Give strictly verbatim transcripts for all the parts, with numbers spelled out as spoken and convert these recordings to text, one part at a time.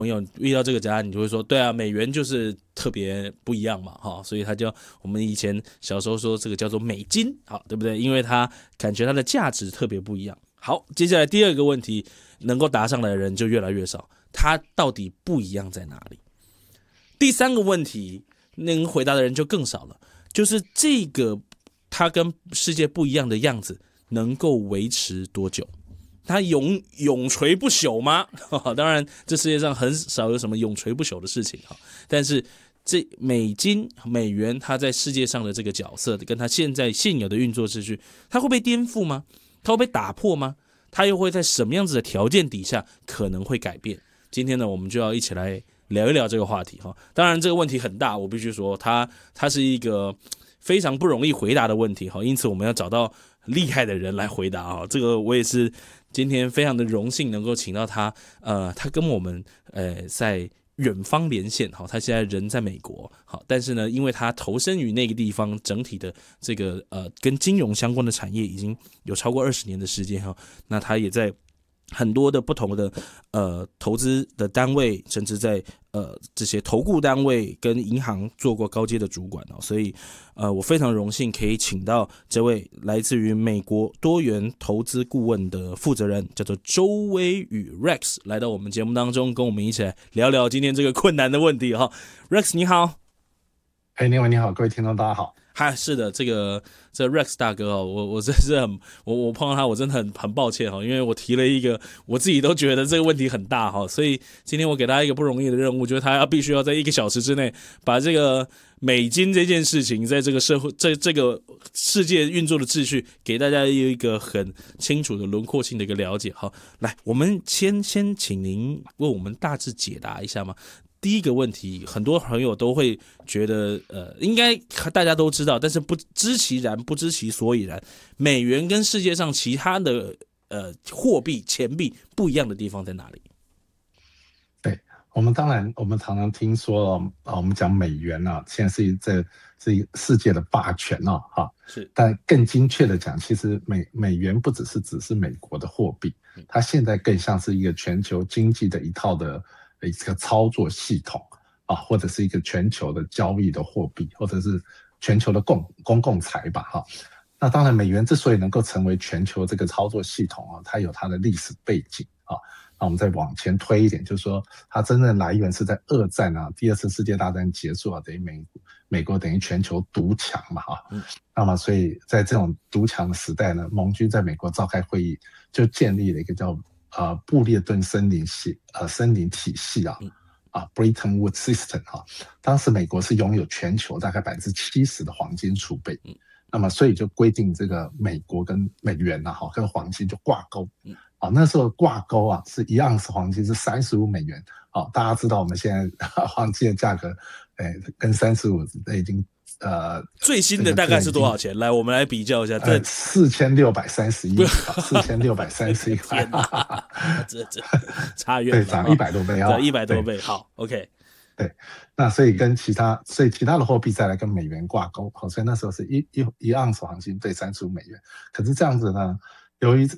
朋友遇到这个答案，你就会说，对啊，美元就是特别不一样嘛，哈，所以它就我们以前小时候说这个叫做美金，好，对不对？因为它感觉它的价值特别不一样。好，接下来第二个问题，能够答上来的人就越来越少，它到底不一样在哪里？第三个问题，能回答的人就更少了，就是这个它跟世界不一样的样子能够维持多久？它永永垂不朽吗？当然，这世界上很少有什么永垂不朽的事情。但是，这美金、美元它在世界上的这个角色，跟它现在现有的运作秩序，它会被颠覆吗？它会被打破吗？它又会在什么样子的条件底下可能会改变？今天呢，我们就要一起来聊一聊这个话题。当然，这个问题很大，我必须说，它它是一个非常不容易回答的问题。因此，我们要找到厉害的人来回答。这个我也是今天非常的荣幸能够请到他，呃，他跟我们呃在远方连线，好，他现在人在美国，好，但是呢，因为他投身于那个地方，整体的这个呃跟金融相关的产业已经有超过二十年的时间哈，那他也在很多的不同的呃投资的单位，甚至在呃这些投顾单位跟银行做过高阶的主管哦，所以呃我非常荣幸可以请到这位来自于美国多元投资顾问的负责人，叫做周威宇 Rex 来到我们节目当中，跟我们一起来聊聊今天这个困难的问题哈。Rex 你好。 哎，你好，你好，各位听众大家好。 嗨，是的，这个这 Rex 大哥哦，我我真是很我我碰到他，我真的很很抱歉哈，因为我提了一个我自己都觉得这个问题很大哈，所以今天我给他一个不容易的任务，就是他要必须要在一个小时之内把这个美金这件事情，在这个社会在这个世界运作的秩序，给大家一个很清楚的轮廓性的一个了解。好，来，我们先先请您为我们大致解答一下嘛。第一个问题，很多朋友都会觉得，呃，应该大家都知道，但是不知其然，不知其所以然。美元跟世界上其他的呃货币、钱币不一样的地方在哪里？ 对，我们当然，我们常常听说，啊，我们讲美元啊，现在是这是世界的霸权啊，哈， 是。 但更精确的讲，其实美美元不只是只是美国的货币，它现在更像是一个全球经济的一套的。一个操作系统啊，或者是一个全球的交易的货币，或者是全球的共公共财吧，哈。那当然，美元之所以能够成为全球这个操作系统啊，它有它的历史背景啊。那我们再往前推一点，就是说，它真正来源是在二战啊，第二次世界大战结束啊，等于美美国等于全球独强嘛，哈。嗯。那么，所以在这种独强的时代呢，盟军在美国召开会议，就建立了一个叫呃，布列顿森林系呃森林体系啊，啊 Bretton Woods System 啊，当时美国是拥有全球大概百分之七十的黄金储备，那么所以就规定这个美国跟美元啊，哈，跟黄金就挂钩，啊，那时候挂钩啊是一盎司黄金是三十五美元，啊，大家知道我们现在黄金的价格，哎，跟三十五已经。呃， 最新的大概是多少钱？来，我们来比较一下。 这四千六百三十一，四千六百三十一块， 这这差远了， 对，涨一百多倍啊， 一百多倍。好 ，OK， 对，那所以跟其他，所以其他的货币再来跟美元挂钩，好，所以那时候是一一一盎司黄金对三十五美元。可是这样子呢，由于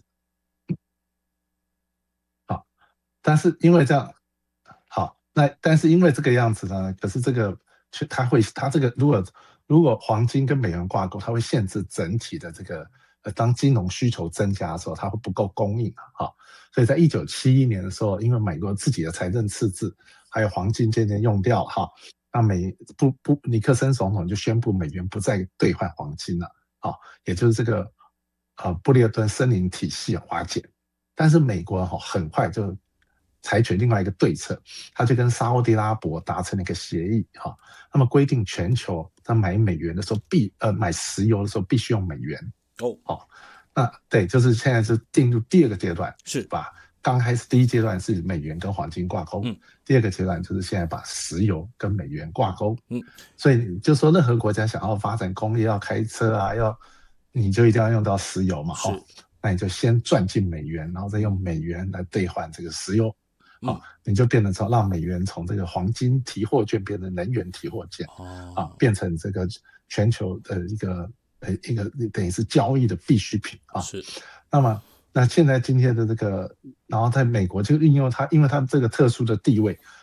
好，但是因为这样，好，那但是因为这个样子呢，可是这个它会，它这个如果。如果黄金跟美元挂钩，它会限制整体的这个呃，当金融需求增加的时候，它会不够供应啊，哈。所以在一九七一年的时候，因为美国自己的财政赤字，还有黄金渐渐用掉哈，那美不不尼克森总统就宣布美元不再兑换黄金了，啊，也就是这个呃布列顿森林体系瓦解。但是美国哈很快就采取另外一个对策，他就跟沙烏地阿拉伯达成了一个协议哈，那么规定全球在买美元的时候必呃买石油的时候必须用美元哦，好，那对，就是现在是进入第二个阶段， 是吧？刚开始第一阶段是美元跟黄金挂钩，嗯，第二个阶段就是现在把石油跟美元挂钩，嗯，所以就说任何国家想要发展工业要开车啊，要你就一定要用到石油嘛，哈，那你就先赚进美元，然后再用美元来兑换这个石油。啊，你就变成说让美元从这个黄金提货券变成能源提货券，哦，啊，变成这个全球的一个呃一个等于是交易的必需品啊。 是， 那么那现在今天的这个，然后在美国就运用它，因为它这个特殊的地位，